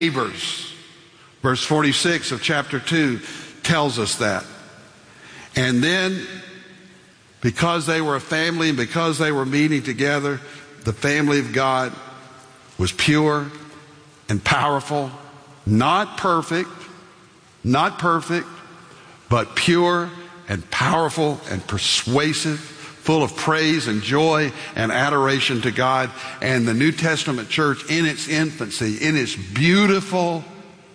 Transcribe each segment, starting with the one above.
neighbors. Verse 46 of chapter 2 tells us that. And then, because they were a family and because they were meeting together, the family of God was pure and powerful, not perfect, but pure and powerful and persuasive, full of praise and joy and adoration to God. And the New Testament church, in its infancy, in its beautiful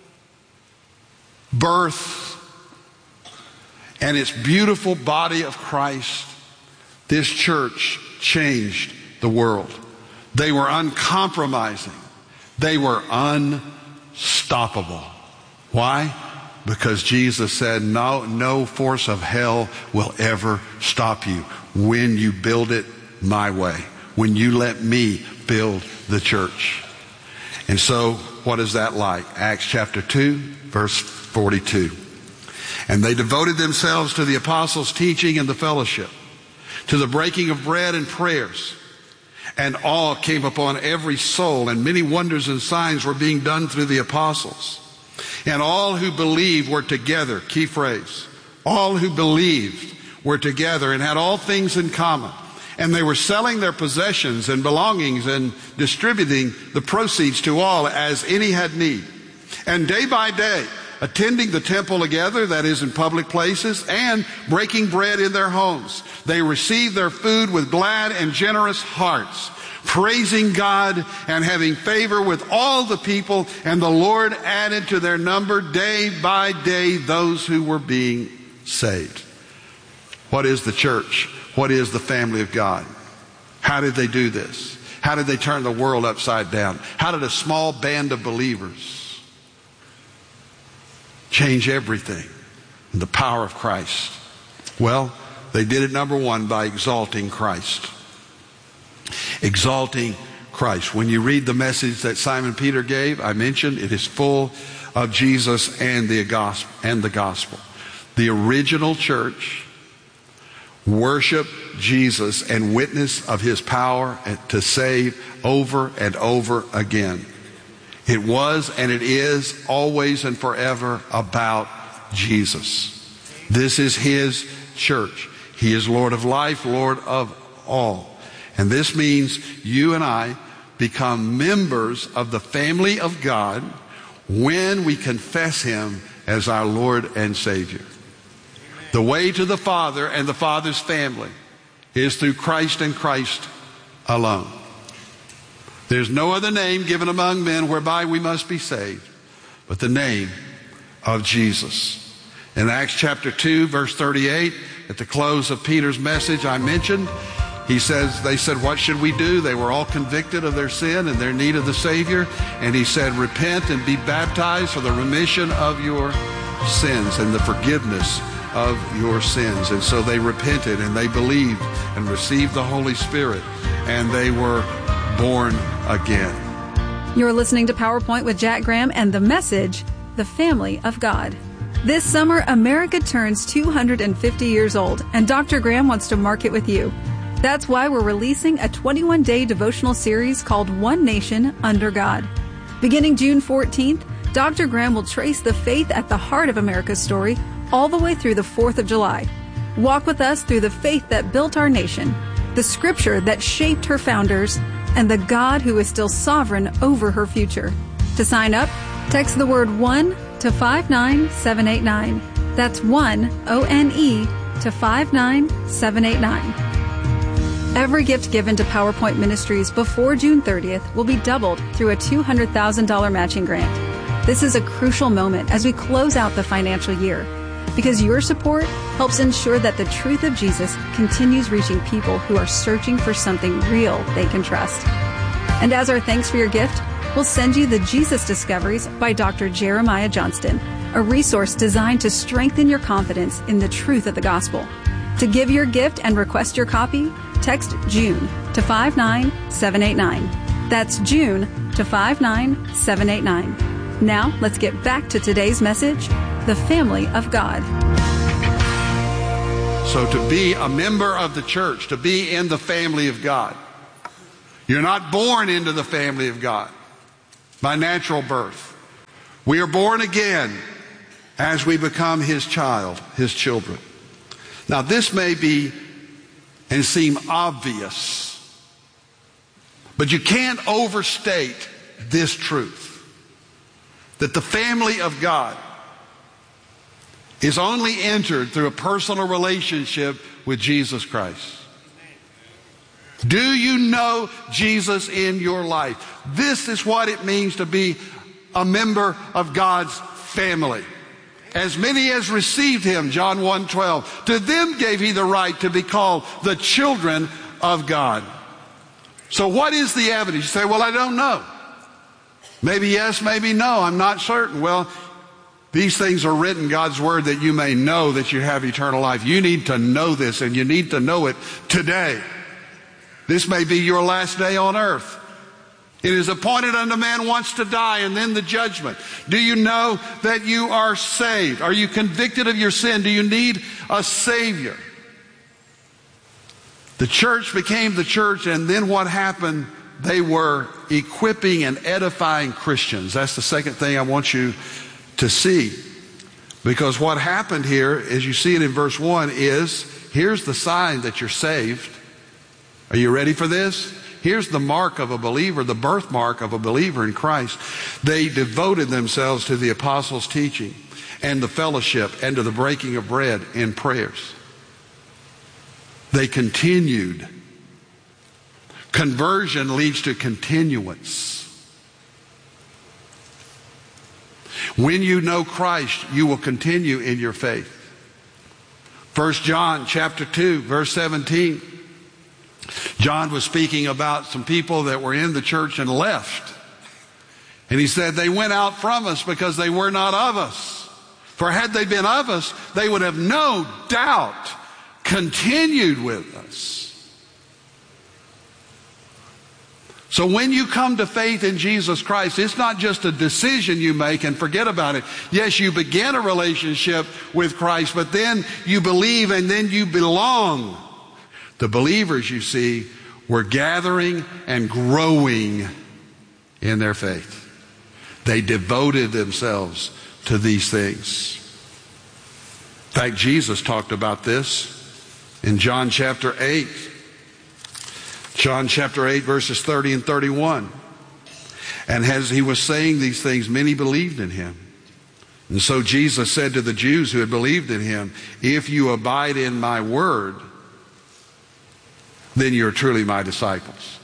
birth and its beautiful body of Christ, this church changed the world. They were uncompromising. They were unstoppable. Why? Because Jesus said, no force of hell will ever stop you when you build it my way, when you let me build the church. And so, what is that like? Acts chapter 2, verse 42. And they devoted themselves to the apostles' teaching and the fellowship, to the breaking of bread and prayers. And awe came upon every soul, and many wonders and signs were being done through the apostles. And all who believed were together. Key phrase. All who believed were together and had all things in common. And they were selling their possessions and belongings and distributing the proceeds to all as any had need. And day by day, attending the temple together, that is in public places, and breaking bread in their homes, they received their food with glad and generous hearts, praising God and having favor with all the people. And the Lord added to their number day by day those who were being saved. What is the church? What is the family of God? How did they do this? How did they turn the world upside down? How did a small band of believers change everything in the power of Christ? Well, they did it, number one, by exalting Christ. Exalting Christ. When you read the message that Simon Peter gave, I mentioned it is full of Jesus and the gospel. The original church worshiped Jesus and witness of his power to save over and over again. It was and it is always and forever about Jesus. This is his church. He is Lord of life, Lord of all. And this means you and I become members of the family of God when we confess him as our Lord and Savior. The way to the Father and the Father's family is through Christ and Christ alone. There's no other name given among men whereby we must be saved but the name of Jesus. In Acts chapter 2, verse 38, at the close of Peter's message I mentioned, they said, what should we do? They were all convicted of their sin and their need of the Savior. And he said, repent and be baptized for the remission of your sins and the forgiveness of your sins. And so they repented and they believed and received the Holy Spirit, and they were born again. You're listening to PowerPoint with Jack Graham and the message, The Family of God. This summer, America turns 250 years old, and Dr. Graham wants to mark it with you. That's why we're releasing a 21-day devotional series called One Nation Under God. Beginning June 14th, Dr. Graham will trace the faith at the heart of America's story all the way through the 4th of July. Walk with us through the faith that built our nation, the scripture that shaped her founders, and the God who is still sovereign over her future. To sign up, text the word ONE to 59789. That's ONE, O-N-E, to 59789. Every gift given to PowerPoint Ministries before June 30th will be doubled through a $200,000 matching grant. This is a crucial moment as we close out the financial year, because your support helps ensure that the truth of Jesus continues reaching people who are searching for something real they can trust. And as our thanks for your gift, we'll send you the Jesus Discoveries by Dr. Jeremiah Johnston, a resource designed to strengthen your confidence in the truth of the gospel. To give your gift and request your copy, text June to 59789. That's June to 59789. Now, let's get back to today's message, The Family of God. So to be a member of the church, to be in the family of God, you're not born into the family of God by natural birth. We are born again as we become His child, His children. Now this may be and seem obvious, but you can't overstate this truth, that the family of God is only entered through a personal relationship with Jesus Christ. Do you know Jesus in your life? This is what it means to be a member of God's family. As many as received Him, John 1:12, to them gave He the right to be called the children of God. So what is the evidence? You say, well, I don't know. Maybe yes, maybe no, I'm not certain. Well, these things are written in God's Word that you may know that you have eternal life. You need to know this, and you need to know it today. This may be your last day on earth. It is appointed unto man once to die, and then the judgment. Do you know that you are saved? Are you convicted of your sin? Do you need a Savior? The church became the church, and then what happened? They were equipping and edifying Christians. That's the second thing I want you to see. Because what happened here, as you see it in verse 1, is here's the sign that you're saved. Are you ready for this? Here's the mark of a believer, the birthmark of a believer in Christ. They devoted themselves to the apostles' teaching and the fellowship and to the breaking of bread and prayers. They continued. Conversion leads to continuance. When you know Christ, you will continue in your faith. 1 John chapter 2, verse 17. John was speaking about some people that were in the church and left. And he said, they went out from us because they were not of us. For had they been of us, they would have no doubt continued with us. So when you come to faith in Jesus Christ, it's not just a decision you make and forget about it. Yes, you begin a relationship with Christ, but then you believe and then you belong. The believers, you see, were gathering and growing in their faith. They devoted themselves to these things. In fact, Jesus talked about this in John chapter 8. John chapter 8, verses 30 and 31. And as he was saying these things, many believed in him. And so Jesus said to the Jews who had believed in him, if you abide in my word, then you're truly my disciples.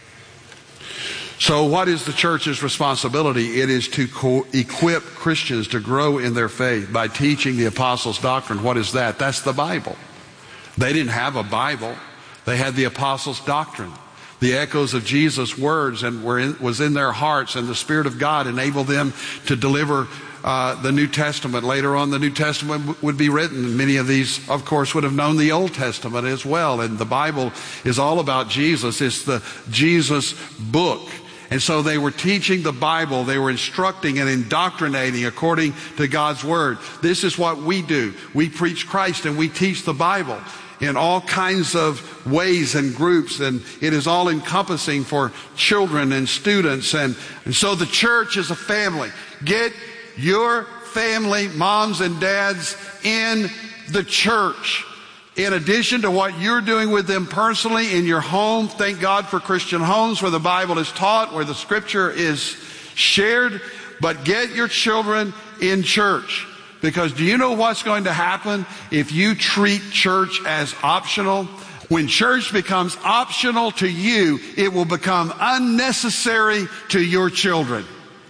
So what is the church's responsibility? It is to equip Christians to grow in their faith by teaching the apostles' doctrine. What is that? That's the Bible. They didn't have a Bible. They had the apostles' doctrine. The echoes of Jesus' words and was in their hearts, and the Spirit of God enabled them to deliver the New Testament. Later on, the New Testament would be written. Many of these, of course, would have known the Old Testament as well. And the Bible is all about Jesus. It's the Jesus book. And so they were teaching the Bible. They were instructing and indoctrinating according to God's Word. This is what we do. We preach Christ and we teach the Bible in all kinds of ways and groups, and it is all encompassing for children and students. And so the church is a family. Get your family, moms and dads, in the church. In addition to what you're doing with them personally in your home, thank God for Christian homes where the Bible is taught, where the Scripture is shared, but get your children in church. Because do you know what's going to happen if you treat church as optional? When church becomes optional to you, it will become unnecessary to your children.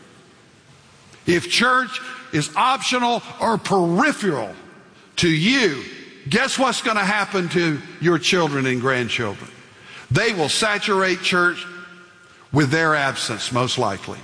If church is optional or peripheral to you, guess what's going to happen to your children and grandchildren? They will saturate church with their absence, most likely.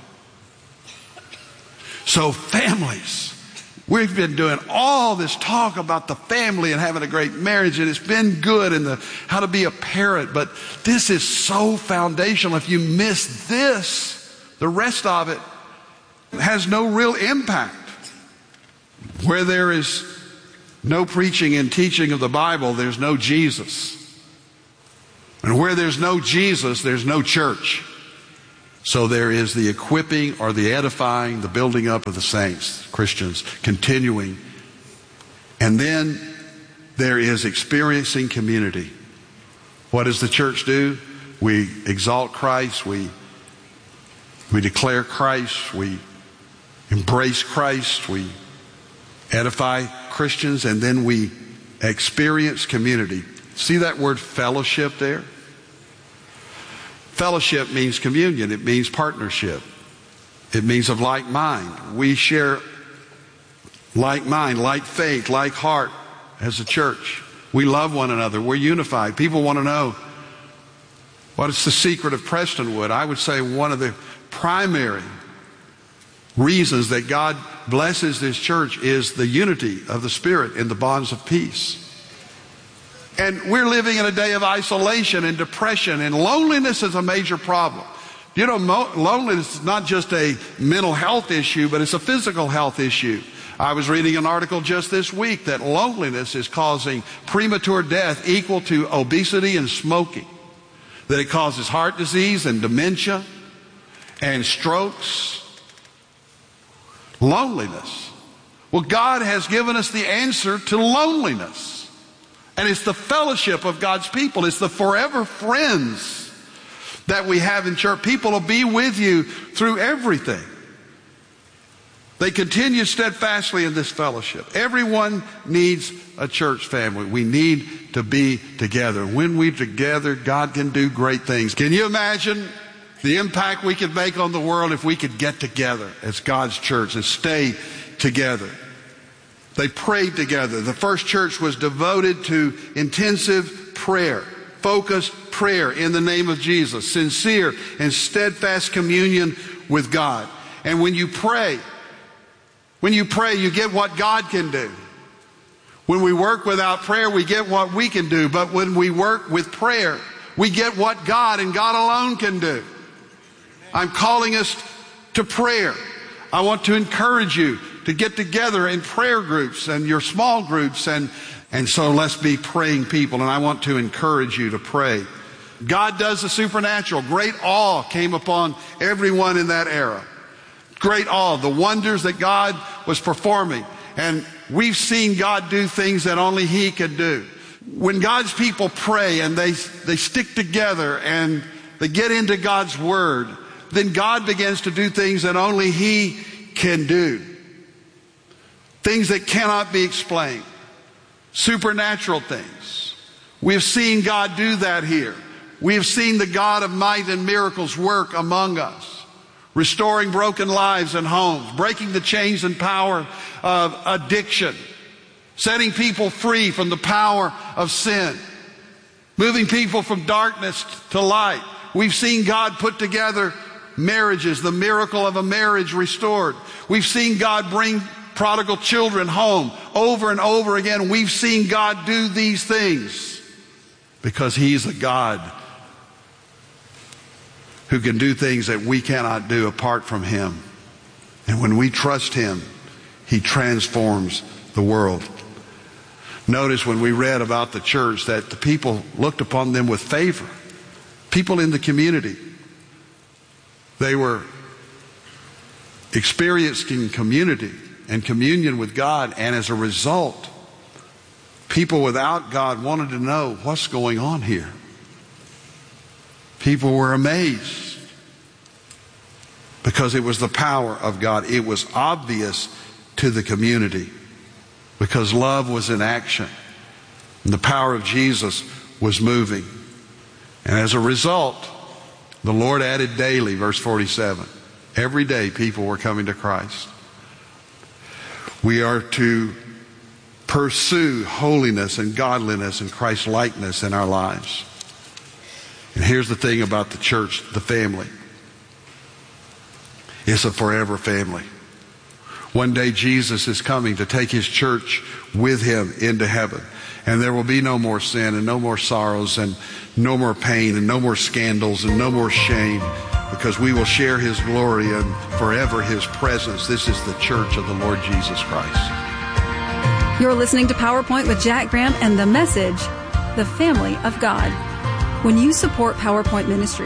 So families, we've been doing all this talk about the family and having a great marriage, and it's been good, and how to be a parent, but this is so foundational. If you miss this, the rest of it has no real impact. Where there is no preaching and teaching of the Bible, there's no Jesus. And where there's no Jesus, there's no church. So there is the equipping or the edifying, the building up of the saints, Christians, continuing. And then there is experiencing community. What does the church do? We exalt Christ, we declare Christ, we embrace Christ, we edify Christians, and then we experience community. See that word fellowship there? Fellowship means communion. It means partnership. It means of like mind. We share like mind, like faith, like heart as a church. We love one another. We're unified. People want to know, what is the secret of Prestonwood? I would say one of the primary reasons that God blesses this church is the unity of the Spirit in the bonds of peace. And we're living in a day of isolation and depression, and loneliness is a major problem. You know, loneliness is not just a mental health issue, but it's a physical health issue. I was reading an article just this week that loneliness is causing premature death equal to obesity and smoking. That it causes heart disease and dementia and strokes. Loneliness. Well, God has given us the answer to loneliness. And it's the fellowship of God's people. It's the forever friends that we have in church. People will be with you through everything. They continue steadfastly in this fellowship. Everyone needs a church family. We need to be together. When we're together, God can do great things. Can you imagine the impact we could make on the world if we could get together as God's church and stay together? They prayed together. The first church was devoted to intensive prayer, focused prayer in the name of Jesus, sincere and steadfast communion with God. And when you pray, you get what God can do. When we work without prayer, we get what we can do. But when we work with prayer, we get what God and God alone can do. I'm calling us to prayer. I want to encourage you to get together in prayer groups and your small groups. And so let's be praying people. And I want to encourage you to pray. God does the supernatural. Great awe came upon everyone in that era. Great awe, the wonders that God was performing. And we've seen God do things that only He could do. When God's people pray and they stick together and they get into God's Word, then God begins to do things that only He can do. Things that cannot be explained. Supernatural things. We have seen God do that here. We have seen the God of might and miracles work among us. Restoring broken lives and homes. Breaking the chains and power of addiction. Setting people free from the power of sin. Moving people from darkness to light. We've seen God put together marriages. The miracle of a marriage restored. We've seen God bring prodigal children home over and over again. We've seen God do these things because He's a God who can do things that we cannot do apart from Him. And when we trust Him, He transforms the world. Notice when we read about the church that the people looked upon them with favor. People in the community. They were experiencing community and communion with God, and as a result, people without God wanted to know what's going on here. People were amazed because it was the power of God. It was obvious to the community because love was in action and the power of Jesus was moving. And as a result, the Lord added daily, verse 47. Every day people were coming to Christ. We are to pursue holiness and godliness and Christ-likeness in our lives. And here's the thing about the church, the family. It's a forever family. One day Jesus is coming to take His church with Him into heaven. And there will be no more sin and no more sorrows and no more pain and no more scandals and no more shame, because we will share His glory and forever His presence. This is the church of the Lord Jesus Christ. You're listening to PowerPoint with Jack Graham and the message, The Family of God. When you support PowerPoint Ministries,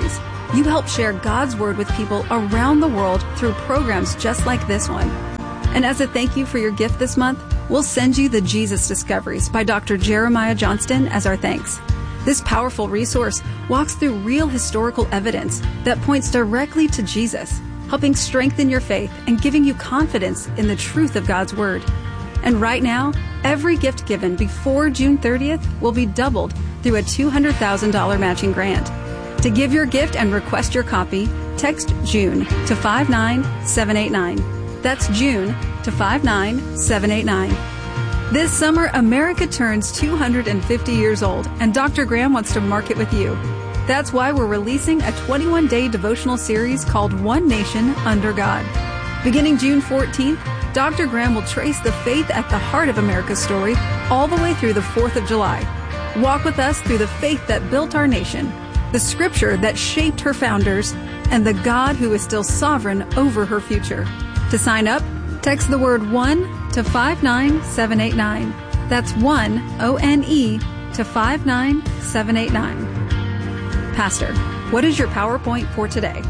You help share God's Word with people around the world through programs just like this one. And as a thank you for your gift this month, we'll send you the Jesus Discoveries by Dr. Jeremiah Johnston as our thanks. This powerful resource walks through real historical evidence that points directly to Jesus, helping strengthen your faith and giving you confidence in the truth of God's Word. And right now, every gift given before June 30th will be doubled through a $200,000 matching grant. To give your gift and request your copy, text June to 59789. That's June to 59789. This summer, America turns 250 years old, and Dr. Graham wants to mark it with you. That's why we're releasing a 21-day devotional series called One Nation Under God. Beginning June 14th, Dr. Graham will trace the faith at the heart of America's story all the way through the 4th of July. Walk with us through the faith that built our nation, the scripture that shaped her founders, and the God who is still sovereign over her future. To sign up, text the word ONE to 59789. That's ONE, O-N-E, to 59789. Pastor, what is your PowerPoint for today?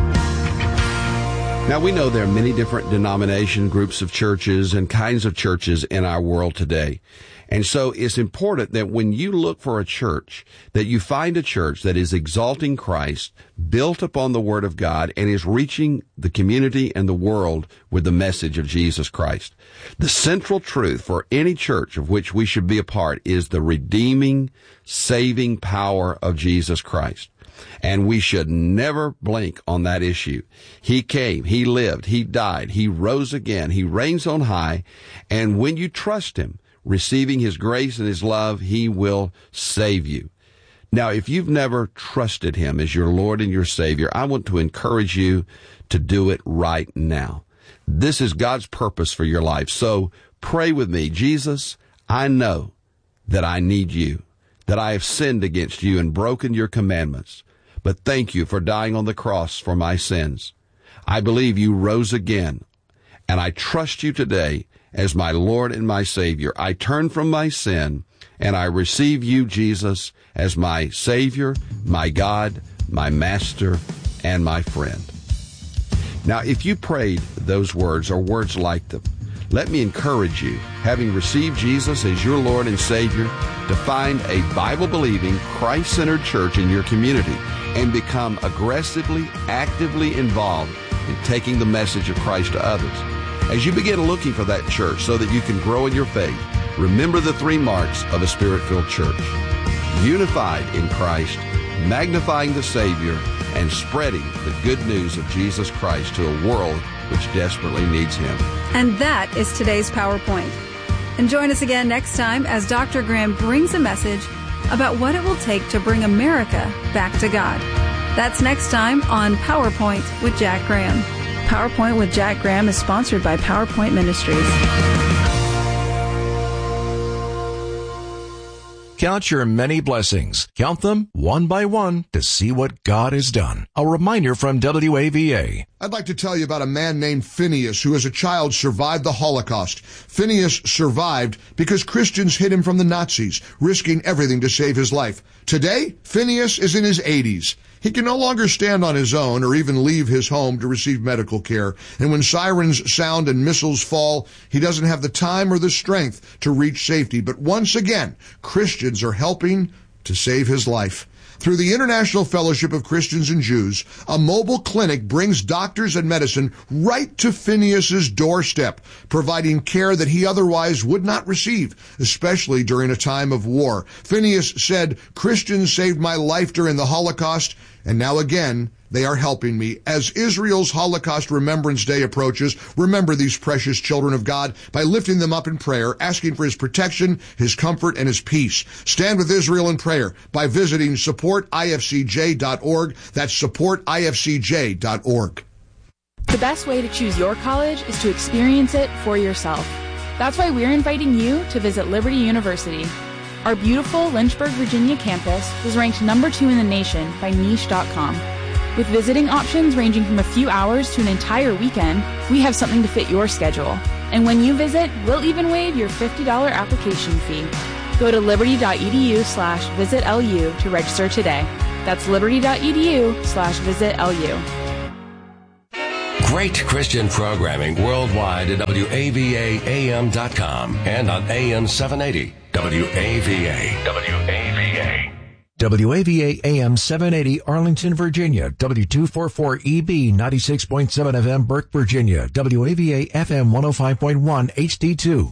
Now, we know there are many different denomination groups of churches and kinds of churches in our world today. And so it's important that when you look for a church, that you find a church that is exalting Christ, built upon the Word of God, and is reaching the community and the world with the message of Jesus Christ. The central truth for any church of which we should be a part is the redeeming, saving power of Jesus Christ. And we should never blink on that issue. He came, He lived, He died, He rose again, He reigns on high, and when you trust Him, receiving His grace and His love, He will save you. Now, if you've never trusted Him as your Lord and your Savior, I want to encourage you to do it right now. This is God's purpose for your life. So pray with me. Jesus, I know that I need you, that I have sinned against you and broken your commandments. But thank you for dying on the cross for my sins. I believe you rose again, and I trust you today as my Lord and my Savior. I turn from my sin, and I receive you, Jesus, as my Savior, my God, my Master, and my friend. Now, if you prayed those words or words like them, let me encourage you, having received Jesus as your Lord and Savior, to find a Bible-believing, Christ-centered church in your community and become aggressively, actively involved in taking the message of Christ to others. As you begin looking for that church so that you can grow in your faith, remember the 3 marks of a Spirit-filled church: unified in Christ, magnifying the Savior, and spreading the good news of Jesus Christ to a world which desperately needs Him. And that is today's PowerPoint. And join us again next time as Dr. Graham brings a message about what it will take to bring America back to God. That's next time on PowerPoint with Jack Graham. PowerPoint with Jack Graham is sponsored by PowerPoint Ministries. Count your many blessings. Count them one by one to see what God has done. A reminder from WAVA. I'd like to tell you about a man named Phineas who as a child survived the Holocaust. Phineas survived because Christians hid him from the Nazis, risking everything to save his life. Today, Phineas is in his 80s. He can no longer stand on his own or even leave his home to receive medical care. And when sirens sound and missiles fall, he doesn't have the time or the strength to reach safety. But once again, Christians are helping to save his life. Through the International Fellowship of Christians and Jews, a mobile clinic brings doctors and medicine right to Phineas's doorstep, providing care that he otherwise would not receive, especially during a time of war. Phineas said, "Christians saved my life during the Holocaust, and now again, they are helping me." As Israel's Holocaust Remembrance Day approaches, remember these precious children of God by lifting them up in prayer, asking for His protection, His comfort, and His peace. Stand with Israel in prayer by visiting supportifcj.org. That's supportifcj.org. The best way to choose your college is to experience it for yourself. That's why we're inviting you to visit Liberty University. Our beautiful Lynchburg, Virginia campus was ranked number 2 in the nation by Niche.com. With visiting options ranging from a few hours to an entire weekend, we have something to fit your schedule. And when you visit, we'll even waive your $50 application fee. Go to liberty.edu/visitlu to register today. That's liberty.edu/visitlu. Great Christian programming worldwide at WAVAAM.com and on AM 780. WAVA. WAVA AM 780 Arlington, Virginia. W244EB 96.7 FM Burke, Virginia. WAVA FM 105.1 HD2.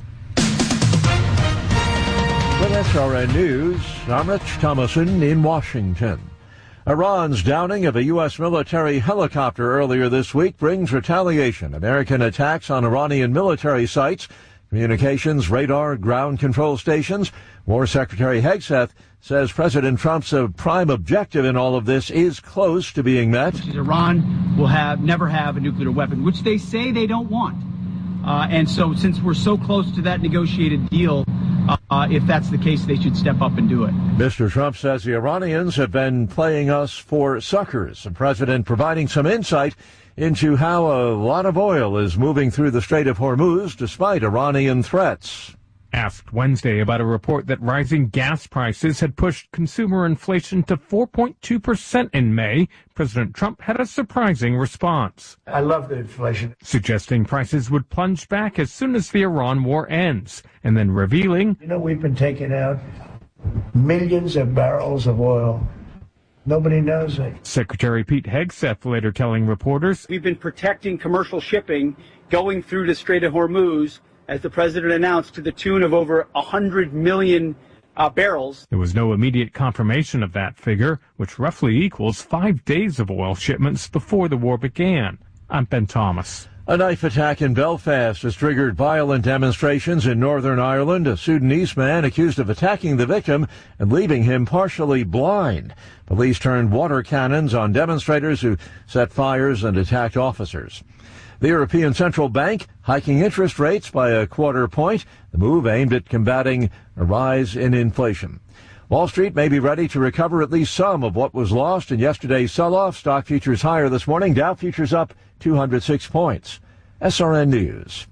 With SRN News, I'm Rich Thomason in Washington. Iran's downing of a U.S. military helicopter earlier this week brings retaliation. American attacks on Iranian military sites, communications, radar, ground control stations. War Secretary Hegseth says President Trump's prime objective in all of this is close to being met. Iran will never have a nuclear weapon, which they say they don't want. And so since we're so close to that negotiated deal, if that's the case, they should step up and do it. Mr. Trump says the Iranians have been playing us for suckers. The president providing some insight into how a lot of oil is moving through the Strait of Hormuz despite Iranian threats. Asked Wednesday about a report that rising gas prices had pushed consumer inflation to 4.2% in May, President Trump had a surprising response. I love the inflation. Suggesting prices would plunge back as soon as the Iran war ends, and then revealing, we've been taking out millions of barrels of oil. Nobody knows it. Secretary Pete Hegseth later telling reporters, we've been protecting commercial shipping going through the Strait of Hormuz, as the president announced, to the tune of over 100 million barrels. There was no immediate confirmation of that figure, which roughly equals 5 days of oil shipments before the war began. I'm Ben Thomas. A knife attack in Belfast has triggered violent demonstrations in Northern Ireland. A Sudanese man accused of attacking the victim and leaving him partially blind. Police turned water cannons on demonstrators who set fires and attacked officers. The European Central Bank hiking interest rates by a quarter point, the move aimed at combating a rise in inflation. Wall Street may be ready to recover at least some of what was lost in yesterday's sell-off. Stock futures higher this morning. Dow futures up 206 points. SRN News.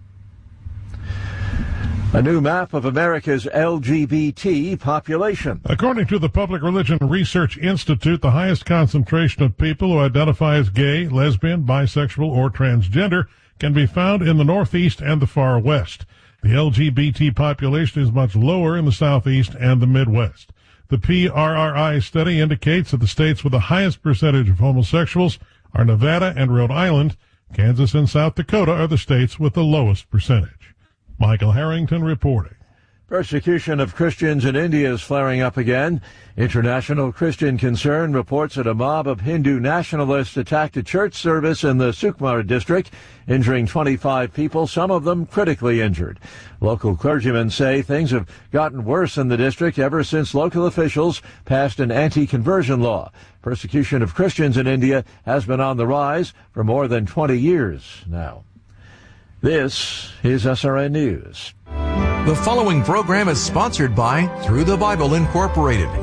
A new map of America's LGBT population. According to the Public Religion Research Institute, the highest concentration of people who identify as gay, lesbian, bisexual, or transgender can be found in the Northeast and the Far West. The LGBT population is much lower in the Southeast and the Midwest. The PRRI study indicates that the states with the highest percentage of homosexuals are Nevada and Rhode Island. Kansas and South Dakota are the states with the lowest percentage. Michael Harrington reporting. Persecution of Christians in India is flaring up again. International Christian Concern reports that a mob of Hindu nationalists attacked a church service in the Sukma district, injuring 25 people, some of them critically injured. Local clergymen say things have gotten worse in the district ever since local officials passed an anti-conversion law. Persecution of Christians in India has been on the rise for more than 20 years now. This is SRN News. The following program is sponsored by Through the Bible Incorporated.